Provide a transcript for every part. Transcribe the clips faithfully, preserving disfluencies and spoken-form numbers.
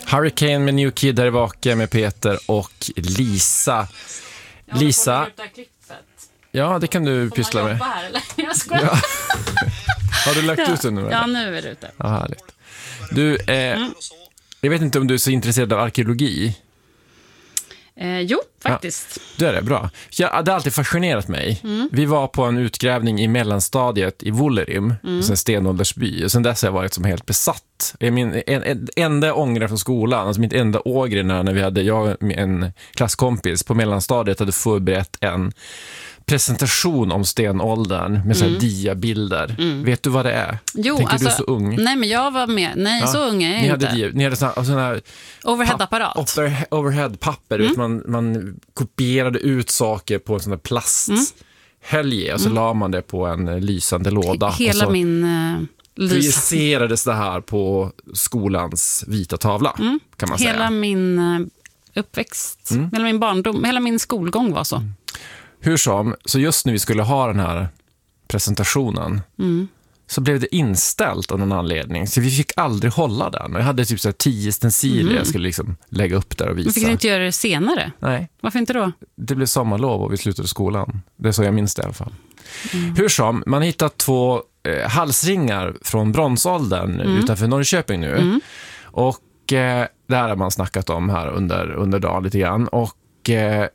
Hurricane med New Kid här i Vaka med Peter och Lisa. Jag Lisa. Klippet. Ja, det kan du Får pyssla man med. jobba här, eller? Jag skojar. Ja. Har du lagt Ja. ut den nu? Eller? Ja, nu är det ute. Ja, härligt. Du, eh, Mm. jag vet inte om du är så intresserad av arkeologi. Eh, jo, faktiskt. Det är det, bra. Jag, det har alltid fascinerat mig. Mm. Vi var på en utgrävning i mellanstadiet i Wollerim, Mm. en stenåldersby. Och sen dess har jag varit som helt besatt. Jag min, en, en, enda ångre från skolan, alltså mitt enda ågre när, när vi hade, jag och en klasskompis på mellanstadiet hade förberett en presentation om stenåldern med så här Mm. diabilder. Mm. Vet du vad det är? Jo, Tänker alltså, du så ung? Nej, men jag var med. Nej, Ja, så ung är jag Ni inte. hade, dia- ni hade såna, såna här Overhead-apparat. Over, overhead-papper. Mm. Vet, man, man kopierade ut saker på en sån där plasthölje och så Mm. la man det på en lysande låda. Hela och så min uh, lys. projicerades det här på skolans vita tavla, Mm. kan man Hela säga. min uh, uppväxt, Mm. hela min barndom, hela min skolgång var så. Hur som, så just när vi skulle ha den här presentationen Mm. så blev det inställt av någon anledning. Så vi fick aldrig hålla den. Och jag hade typ så här tio stenciler Mm. jag skulle liksom lägga upp där och visa. Men fick ni inte göra det senare? Nej. Varför inte då? Det blev sommarlov och vi slutade skolan. Det är så jag minns det i alla fall. Mm. Hur som, man har hittat två eh, halsringar från bronsåldern Mm. utanför Norrköping nu. Mm. Och eh, det här har man snackat om här under, under dagen lite grann. Och eh,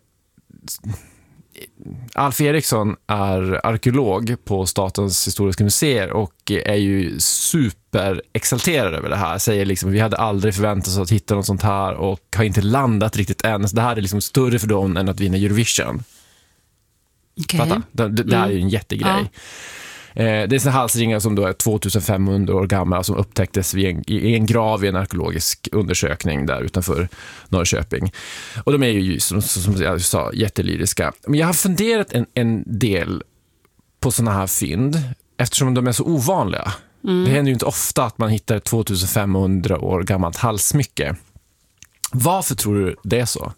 Alf Eriksson är arkeolog på Statens historiska museer och är ju superexalterad över det här. Säger liksom, vi hade aldrig förväntat oss att hitta något sånt här och har inte landat riktigt än. Så det här är liksom större för dem än att vinna Eurovision. Okay. Fatta? Det, det, det här är ju en jättegrej. Ja. Eh, det är såna halsringar som då är tvåtusenfemhundra år gamla som upptäcktes vid en, i en grav i en arkeologisk undersökning där utanför Norrköping. Och de är ju som, som jag sa jättelyriska. Men jag har funderat en, en del på såna här fynd eftersom de är så ovanliga. Mm. Det händer ju inte ofta att man hittar ett tvåtusenfemhundra år gammalt halssmycke. Varför tror du det är så?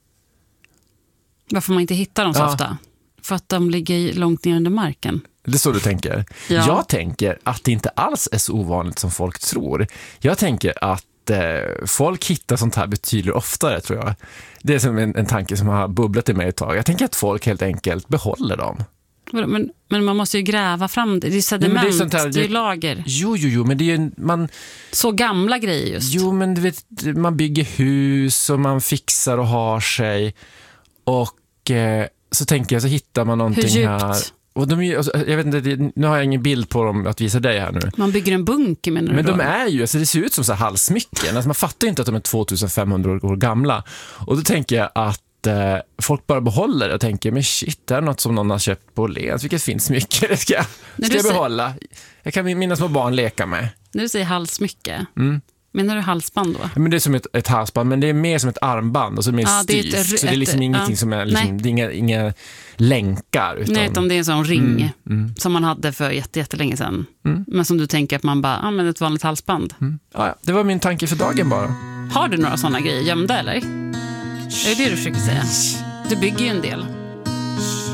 Varför man inte hittar dem så Ja. ofta? För att de ligger långt ner under marken. Det är så du tänker. Ja. Jag tänker att det inte alls är så ovanligt som folk tror. Jag tänker att eh, folk hittar sånt här betydligt oftare, tror jag. Det är som en, en tanke som har bubblat i mig ett tag. Jag tänker att folk helt enkelt behåller dem. Men, men man måste ju gräva fram det. Det är sediment, Nej, men det är det sånt här- är, det är lager. Jo, jo, jo, men det är ju man... Så gamla grejer just. Jo, men du vet, man bygger hus och man fixar och har sig. Och eh, så tänker jag, så hittar man någonting Hur djupt? här. Och de är, alltså, jag vet inte, det- nu har jag ingen bild på dem att visa dig här nu. Man bygger en bunker, menar du Men då? de är ju, alltså det ser ut som så här halssmycken. Alltså man fattar ju inte att de är tvåtusenfemhundra år gamla. Och då tänker jag att eh, folk bara behåller det och tänker, men shit, det är något som någon har köpt på Åhléns. Vilket fint smycke, det ska, jag- När ska du jag säger- behålla. Jag kan mina små barn leka med. När du säger halssmycke, Mm. menar du halsband då? Ja, men det är som ett, ett halsband, men det är mer som ett armband och så mer Ja, det är ett- styvt. Så det är liksom ett- ingenting ja. som är, liksom, Nej. det är inga, inga länkar. Utan, Nej, utan det är en sån ring Mm, mm. som man hade för jätte, jättelänge sedan. Mm. Men som du tänker att man bara, ja men ett vanligt halsband. Mm. Ja, ja, det var min tanke för dagen bara. Har du några såna grejer gömda eller? Är det det du försöker säga? Du bygger ju en del.